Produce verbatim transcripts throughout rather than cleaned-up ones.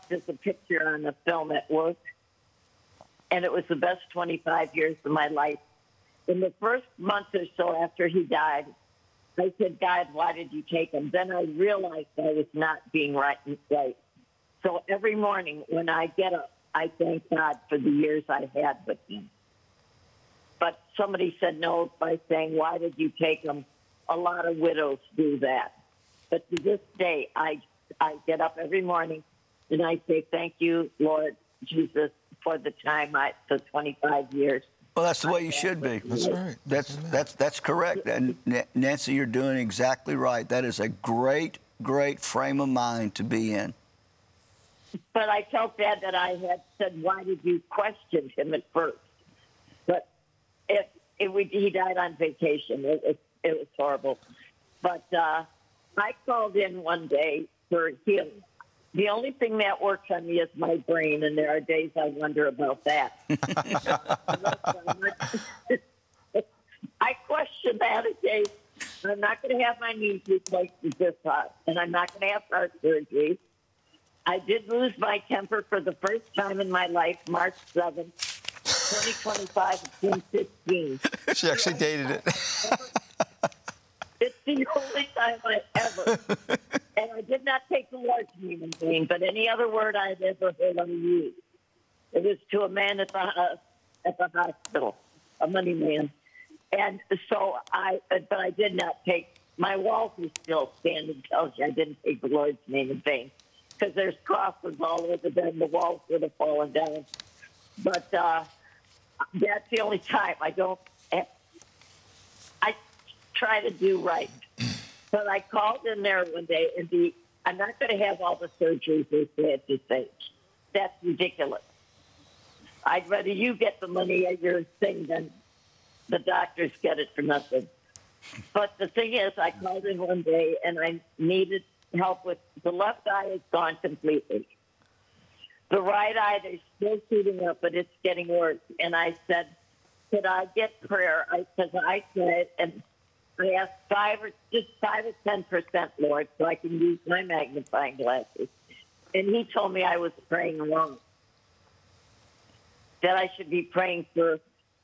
as a picture on the film at work, and it was the best twenty-five years of my life. In the first month or so after he died, I said, God, why did you take him? Then I realized I was not being right. right. So every morning when I get up, I thank God for the years I had with him. But somebody said no by saying, why did you take him? A lot of widows do that. But to this day, I, I get up every morning and I say, thank you, Lord Jesus, for the time, I, the twenty-five years. Well, that's the way you should be. That's right. That's that's that's correct. And Nancy, you're doing exactly right. That is a great, great frame of mind to be in. But I felt bad that I had said, why did you question him at first? But it, it, we, he died on vacation. It, it, it was horrible. But uh, I called in one day for healing. The only thing that works on me is my brain, and there are days I wonder about that. I question that a day. I'm not going to have my knees replaced with this hot, and I'm not going to have heart surgery. I did lose my temper for the first time in my life, March seventh, twenty twenty-five, June fifteenth. She actually dated it. It's the only time I ever, and I did not take the Lord's name in vain, but any other word I'd ever heard on use. It was to a man at the uh, at the hospital, a money man, and so I, but I did not take. My walls are still standing. Tells you I didn't take the Lord's name in vain, because there's crosses all over them. The walls would have fallen down, but uh, that's the only time I don't. I try to do right. But I called in there one day, and the I'm not going to have all the surgeries they said to say. That's ridiculous. I'd rather you get the money at your thing than the doctors get it for nothing. But the thing is, I called in one day, and I needed help with the left eye is gone completely. The right eye, they're still shooting up, but it's getting worse. And I said, could I get prayer? I said, I said, and I asked five or just five or ten percent, Lord, so I can use my magnifying glasses. And he told me I was praying wrong. That I should be praying for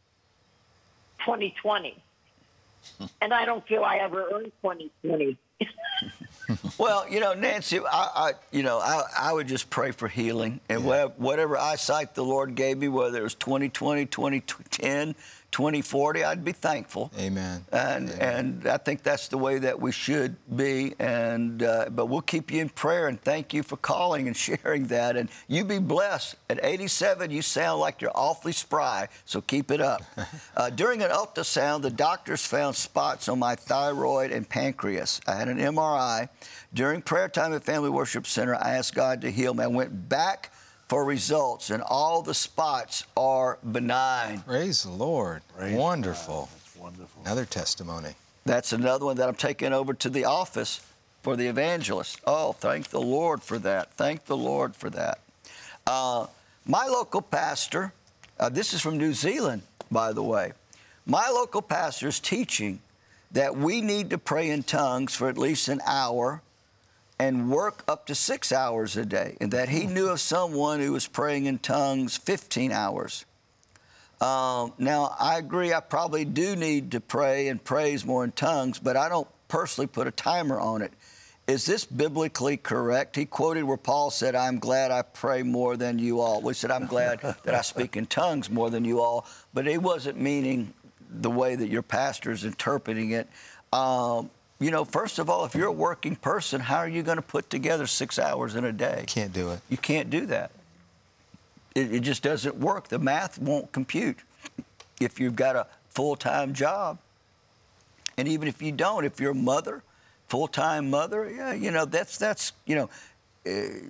twenty twenty. And I don't feel I ever earned twenty twenty. Well, you know, Nancy, I, I you know, I, I would just pray for healing. And yeah. whatever, whatever eyesight the Lord gave me, whether it was twenty twenty, twenty ten, twenty forty, I'd be thankful. Amen. And Amen. and I think that's the way that we should be. And uh, but we'll keep you in prayer, and thank you for calling and sharing that. And you be blessed. At eighty-seven, you sound like you're awfully spry, so keep it up. uh, during an ultrasound, the doctors found spots on my thyroid and pancreas. I had an M R I. During prayer time at Family Worship Center, I asked God to heal me. I went back for results, and all the spots are benign. Praise the Lord. Praise Wonderful. God. That's wonderful. Another testimony. That's another one that I'm taking over to the office for the evangelist. Oh, thank the Lord for that. Thank the Lord for that. Uh, my local pastor, uh, this is from New Zealand, by the way. My local pastor is teaching that we need to pray in tongues for at least an hour and work up to six hours a day, and that he knew of someone who was praying in tongues fifteen hours. Um, now, I agree, I probably do need to pray and praise more in tongues, but I don't personally put a timer on it. Is this biblically correct? He quoted where Paul said, I'm glad I pray more than you all. We said, I'm glad that I speak in tongues more than you all, but he wasn't meaning the way that your pastor is interpreting it. Um, You know, first of all, if you're a working person, how are you going to put together six hours in a day? Can't do it. You can't do that. It, it just doesn't work. The math won't compute if you've got a full-time job. And even if you don't, if you're a mother, full-time mother, yeah, you know, that's, that's you know, uh,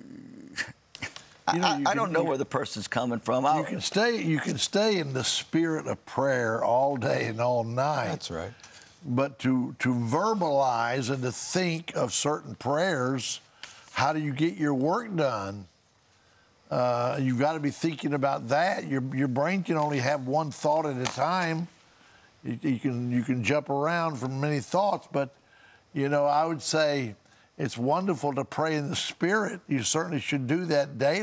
You know, I, you I can- don't know you- where the person's coming from. You I, can stay. You can stay in the spirit of prayer all day and all night. That's right. But to to verbalize and to think of certain prayers, how do you get your work done? Uh, you've got to be thinking about that. Your your brain can only have one thought at a time. You, you can you can jump around from many thoughts, but you know I would say it's wonderful to pray in the Spirit. You certainly should do that daily.